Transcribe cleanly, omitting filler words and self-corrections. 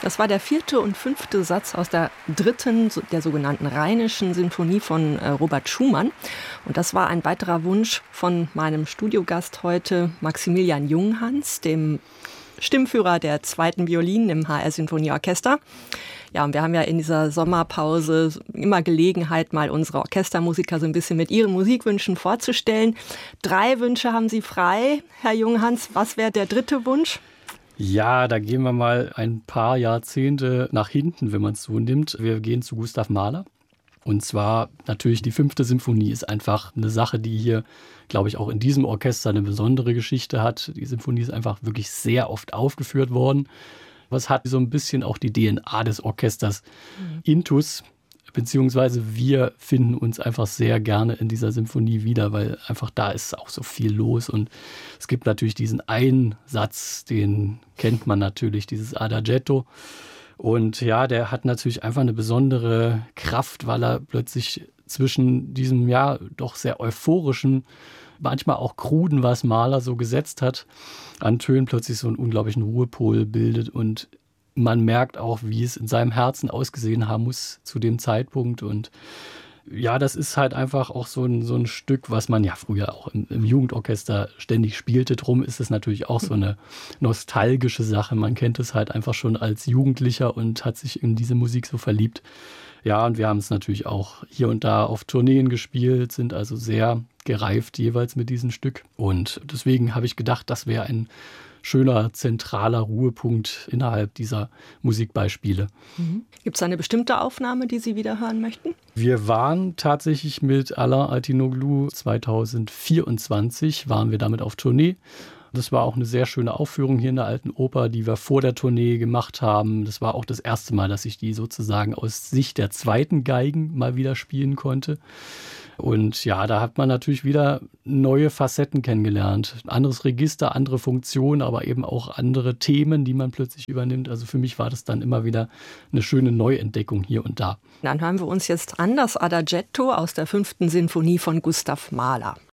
Das war der 4. und 5. Satz aus der 3. der sogenannten Rheinischen Sinfonie von Robert Schumann. Und das war ein weiterer Wunsch von meinem Studiogast heute, Maximilian Junghans, dem Stimmführer der 2. Violinen im HR-Sinfonieorchester. Ja, und wir haben ja in dieser Sommerpause immer Gelegenheit, mal unsere Orchestermusiker so ein bisschen mit ihren Musikwünschen vorzustellen. 3 Wünsche haben Sie frei, Herr Junghans. Was wäre der 3. Wunsch? Ja, da gehen wir mal ein paar Jahrzehnte nach hinten, wenn man es so nimmt. Wir gehen zu Gustav Mahler. Und zwar natürlich die 5. Symphonie ist einfach eine Sache, die hier, glaube ich, auch in diesem Orchester eine besondere Geschichte hat. Die Symphonie ist einfach wirklich sehr oft aufgeführt worden. Was hat so ein bisschen auch die DNA des Orchesters Intus, beziehungsweise wir finden uns einfach sehr gerne in dieser Symphonie wieder, weil einfach da ist auch so viel los. Und es gibt natürlich diesen einen Satz, den kennt man natürlich, dieses Adagietto. Und ja, der hat natürlich einfach eine besondere Kraft, weil er plötzlich zwischen diesem, ja, doch sehr euphorischen, manchmal auch kruden, was Mahler so gesetzt hat, an Tönen plötzlich so einen unglaublichen Ruhepol bildet. Und man merkt auch, wie es in seinem Herzen ausgesehen haben muss zu dem Zeitpunkt. Und ja, das ist halt einfach auch so ein Stück, was man ja früher auch im Jugendorchester ständig spielte. Drum ist es natürlich auch so eine nostalgische Sache. Man kennt es halt einfach schon als Jugendlicher und hat sich in diese Musik so verliebt. Ja, und wir haben es natürlich auch hier und da auf Tourneen gespielt, sind also sehr gereift jeweils mit diesem Stück. Und deswegen habe ich gedacht, das wäre ein schöner, zentraler Ruhepunkt innerhalb dieser Musikbeispiele. Gibt es eine bestimmte Aufnahme, die Sie wieder hören möchten? Wir waren tatsächlich mit Alain Altinoglu 2024, waren wir damit auf Tournee. Das war auch eine sehr schöne Aufführung hier in der Alten Oper, die wir vor der Tournee gemacht haben. Das war auch das erste Mal, dass ich die sozusagen aus Sicht der zweiten Geigen mal wieder spielen konnte. Und ja, da hat man natürlich wieder neue Facetten kennengelernt. Ein anderes Register, andere Funktionen, aber eben auch andere Themen, die man plötzlich übernimmt. Also für mich war das dann immer wieder eine schöne Neuentdeckung hier und da. Dann hören wir uns jetzt an das Adagietto aus der 5. Sinfonie von Gustav Mahler.